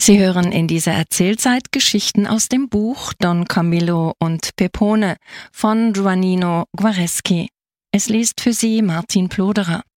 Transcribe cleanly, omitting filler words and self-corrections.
Sie hören in dieser Erzählzeit Geschichten aus dem Buch Don Camillo und Pepone von Juanino Guareschi. Es liest für Sie Martin Ploderer.